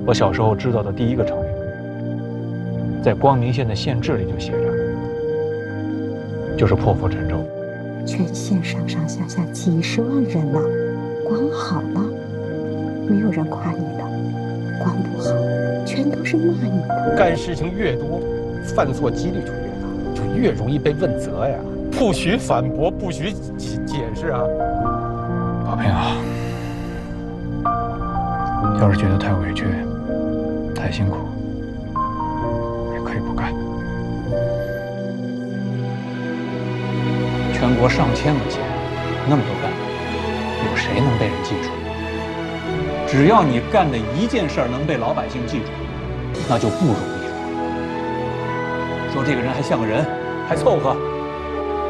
我小时候知道的第一个成语，在光明县的县志里就写着，就是破釜沉舟。 全县上上下下几十万人呢，光好了，没有人夸你的；光不好，全都是骂你的。 干事情越多，犯错几率就越大，就越容易被问责呀。不许反驳，不许解释啊！ 宝平啊，要是觉得太委屈、太辛苦，也可以不干。全国上千个县，那么多干部，有谁能被人记住？只要你干的一件事儿能被老百姓记住，那就不容易了。说这个人还像个人，还凑合。